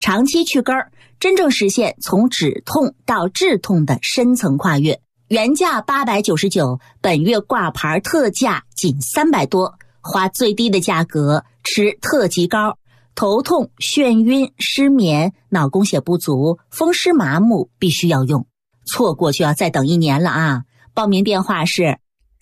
长期去根儿，真正实现从止痛到治痛的深层跨越。原价899，本月挂牌特价仅300多，花最低的价格吃特级膏。头痛、眩晕、失眠、脑供血不足、风湿麻木必须要用，错过就要再等1年了啊！报名电话是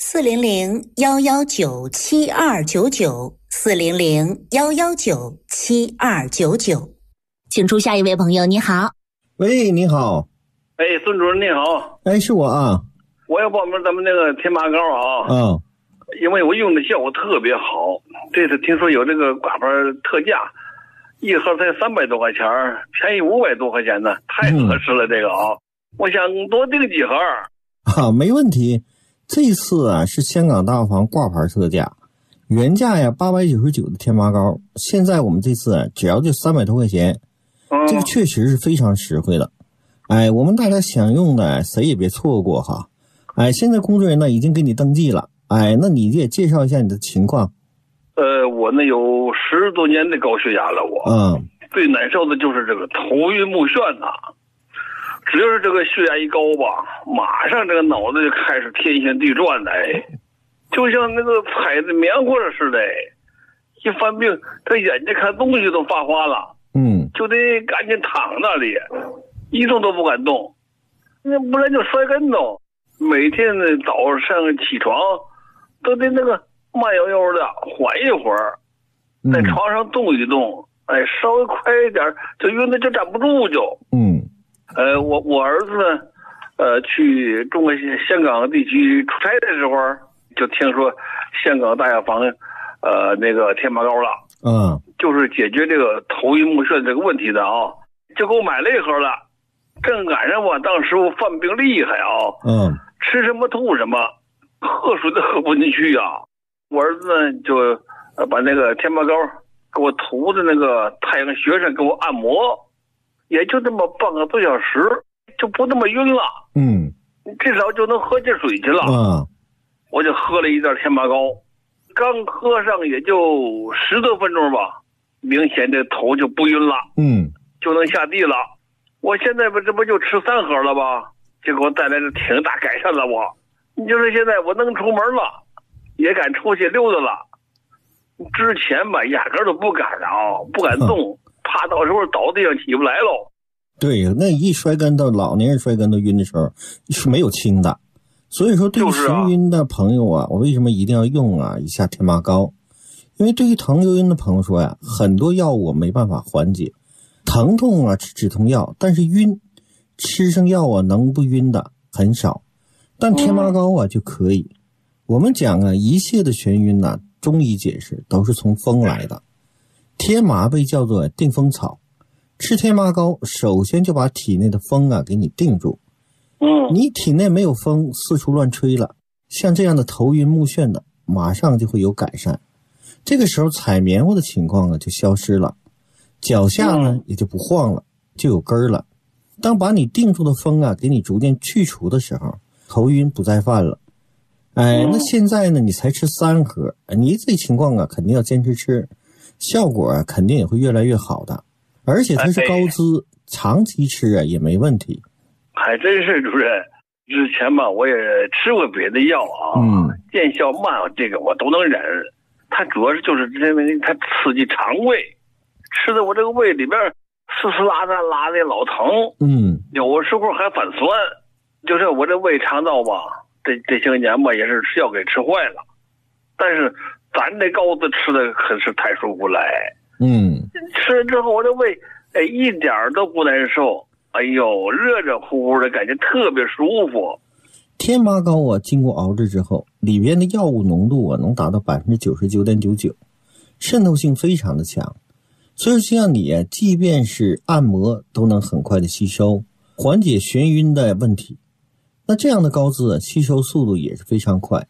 400-119-7299，400-119-7299。请出下一位朋友，你好。 喂，你好。 哎，孙主任你好。 哎，是我啊。 我要报名咱们那个天麻膏啊。 嗯。 因为我用的效果特别好，这次听说有这个挂牌特价，一盒才300多块钱，便宜500多块钱呢，太合适了这个啊！我想多订几盒。 没问题。这次啊是香港大房挂牌特价，原价呀899的天麻膏，现在我们这次啊只要就300多块钱，这个确实是非常实惠的。哎，我们大家想用的谁也别错过哈。哎，现在工作人员呢已经给你登记了。哎，那你也介绍一下你的情况。 我呢有10多年的高血压了，最难受的就是这个头晕目眩呐。只要是这个血压一高吧，马上这个脑子就开始天旋地转的，就像那个踩着棉花似的，一犯病，这眼睛看东西都发花了，就得赶紧躺那里，一动都不敢动，那不然就摔跟头。每天呢早上起床都得那个慢悠悠的缓一会儿，在床上动一动，稍微快一点就晕的就站不住就。我儿子去中国香港地区出差的时候，就听说香港大药房那个天麻膏了，就是解决这个头晕目眩这个问题的啊，就给我买了一盒了。正赶上我当时我犯病厉害啊，吃什么吐什么，喝水都喝不进去啊。我儿子呢就把那个天麻膏给我涂的那个太阳穴上给我按摩，也就这么半个多小时就不那么晕了，至少就能喝进水去了。我就喝了一袋天麻膏，刚喝上也就10多分钟吧，明显这头就不晕了，就能下地了。我现在这不就吃3盒了吧，就给我带来了挺大改善了。你就是现在我能出门了，也敢出去溜达了，之前吧压根都不敢不敢动，怕到时候倒地上起不来喽。 对，那一摔跟头，老年人摔跟头晕的时候是没有轻的。所以说对于神晕的朋友啊，我为什么一定要用一下天麻膏？因为对于疼又晕的朋友说呀，很多药物没办法缓解，疼痛吃止痛药，但是晕吃上药能不晕的很少，但天麻膏就可以。我们讲一切的眩晕中医解释都是从风来的。天麻被叫做定风草，吃天麻膏首先就把体内的风给你定住。你体内没有风四处乱吹了，像这样的头晕目眩的马上就会有改善。这个时候踩棉花的情况就消失了，脚下呢也就不晃了，就有根儿了。当把你定住的风给你逐渐去除的时候，头晕不再犯了。那现在呢你才吃3盒，你这情况肯定要坚持吃，效果肯定也会越来越好的，而且它是高滋，长期吃也没问题。 还真是主任，之前吧我也吃过别的药见效慢，这个我都能忍。它主要是就是因为它刺激肠胃，吃的我这个胃里边呲呲拉的老疼，有时候还反酸，就是我这胃肠道吧这些年吧也是吃药给吃坏了。但是咱这膏子吃的可是太舒服了，吃了之后我这胃一点都不难受，热热乎乎的感觉特别舒服。 天麻膏经过熬制之后，里边的药物浓度能达到 99.99%， 渗透性非常的强，所以像你即便是按摩都能很快的吸收，缓解眩晕的问题。那这样的膏子吸收速度也是非常快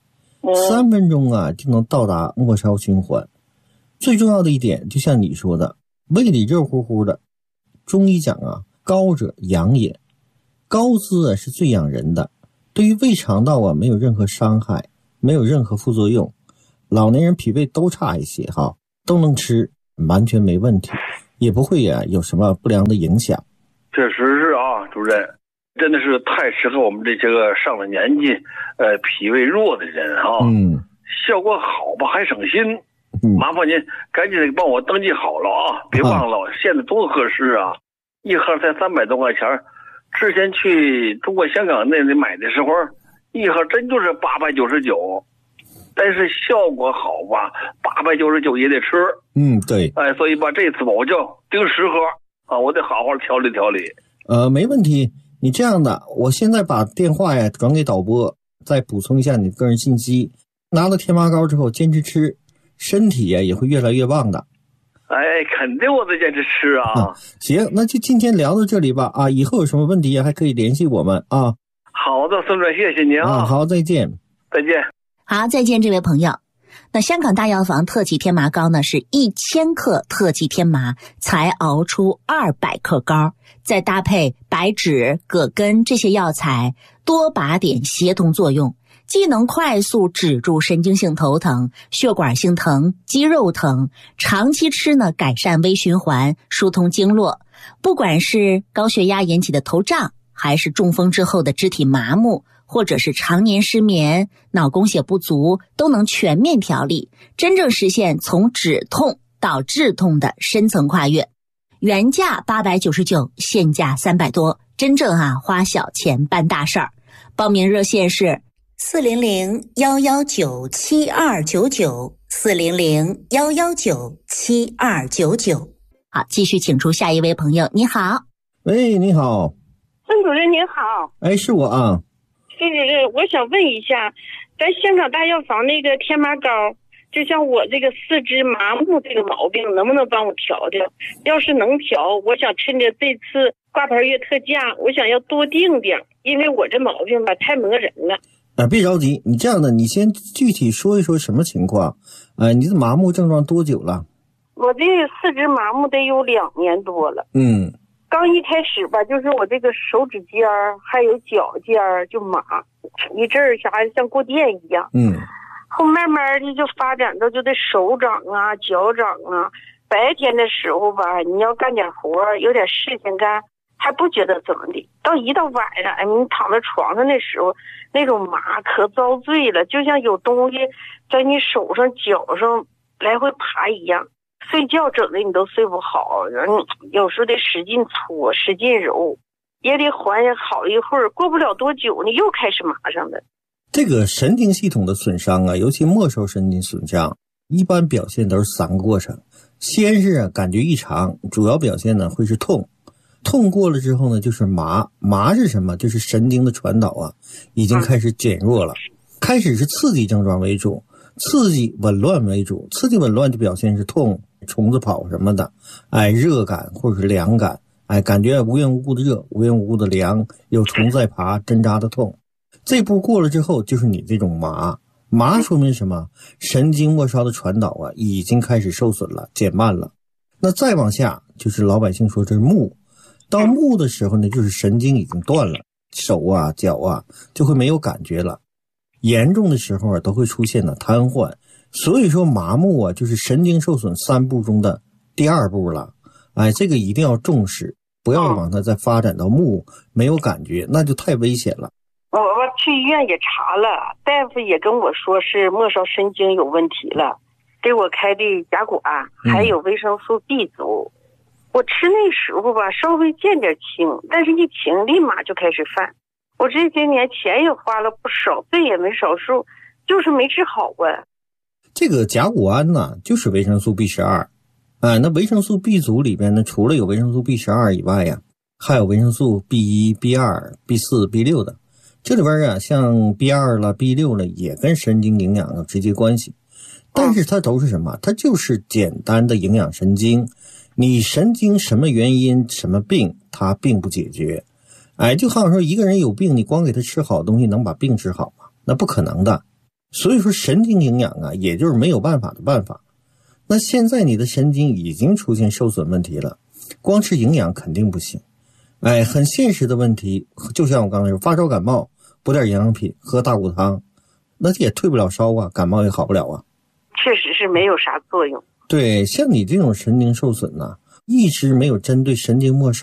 ，3分钟就能到达末梢循环。最重要的一点，就像你说的，胃里热乎乎的，中医讲膏者养也，膏滋是最养人的，对于胃肠道没有任何伤害，没有任何副作用。老年人脾胃都差一些都能吃，完全没问题。 也不会有什么不良的影响。 确实是啊，主任，真的是太适合我们这些个上了年纪脾胃弱的人啊。效果好吧还省心。麻烦您赶紧帮我登记好了啊，别忘了现在多合适啊，一盒才300多块钱。之前去中国香港那里买的时候，一盒真就是899，但是效果好吧，899也得吃。 对。 所以吧，这次吧我就订10盒啊，我得好好调理调理。 没问题。你这样的，我现在把电话转给导播，再补充一下你的个人信息。拿了天麻膏之后坚持吃，身体也会越来越棒的。 肯定我得坚持吃啊。 行，那就今天聊到这里吧啊，以后有什么问题还可以联系我们啊。 好的，孙主任，谢谢您啊。 好，再见。 再见。 好，再见，这位朋友。那香港大药房特级天麻膏呢，是1000克特级天麻才熬出200克膏，再搭配白芷、葛根这些药材，多靶点协同作用，既能快速止住神经性头疼、血管性疼、肌肉疼，长期吃呢改善微循环、疏通经络。不管是高血压引起的头胀，还是中风之后的肢体麻木，或者是常年失眠、脑供血不足，都能全面调理，真正实现从止痛到治痛的深层跨越。原价899，现价300多，真正花小钱办大事儿。报名热线是400-119-7299 400-119-7299。好，继续请出下一位朋友。你好。 喂，你好。 孙主任您好。 是我啊。 孙主任，我想问一下，咱香港大药房那个天麻膏，就像我这个四肢麻木这个毛病，能不能帮我调调？要是能调，我想趁着这次挂牌月特价，我想要多订点，因为我这毛病吧太磨人了。 别着急，你这样的，你先具体说一说什么情况？你的麻木症状多久了？ 我这个四肢麻木得有2年多了。刚一开始吧，就是我这个手指尖还有脚尖就麻，一阵儿像过电一样。后慢慢的就发展到就得手掌啊、脚掌啊。白天的时候吧，你要干点活，有点事情干，还不觉得怎么的。一到晚上，你躺在床上的时候，那种麻可遭罪了，就像有东西在你手上、脚上来回爬一样。睡觉整的你都睡不好，有时候得使劲搓使劲揉，也得缓好一会儿，过不了多久呢又开始麻上了。 这个神经系统的损伤啊，尤其末梢神经损伤，一般表现都是3个过程。先是感觉异常，主要表现呢会是痛，痛过了之后呢就是麻。麻是什么？就是神经的传导已经开始减弱了。开始是刺激症状为主，刺激紊乱为主。刺激紊乱就表现是痛、虫子跑什么的，热感或者是凉感，感觉无缘无故的热，无缘无故的凉，有虫在爬，针扎的痛。这步过了之后，就是你这种麻。麻说明什么？神经末梢的传导已经开始受损了，减慢了。那再往下就是老百姓说这是木，到木的时候呢，就是神经已经断了，手脚就会没有感觉了。严重的时候都会出现瘫痪。所以说麻木就是神经受损3步中的第2步了。这个一定要重视，不要往它再发展到木没有感觉，那就太危险了。 我去医院也查了，大夫也跟我说是末梢神经有问题了，给我开的甲钴，还有维生素 B 族。我吃那时候吧稍微见点轻，但是一停立马就开始犯。我这些年钱也花了不少，罪也没少受，就是没治好这个甲钴胺呢，就是维生素 B12。那维生素 B 族里边呢，除了有维生素 B12 以外还有维生素 B1、B2、B4、B6 的。这里边像 B2 了 B6 了也跟神经营养有直接关系，但是它都是什么？它就是简单的营养神经。你神经什么原因什么病它并不解决。就好像说一个人有病，你光给他吃好东西能把病治好吗？那不可能的。所以说神经营养也就是没有办法的办法。那现在你的神经已经出现受损问题了，光吃营养肯定不行。很现实的问题，就像我刚才说，发烧感冒补点营养品，喝大骨汤，那也退不了烧感冒也好不了确实是没有啥作用。 对，像你这种神经受损一直没有针对神经末梢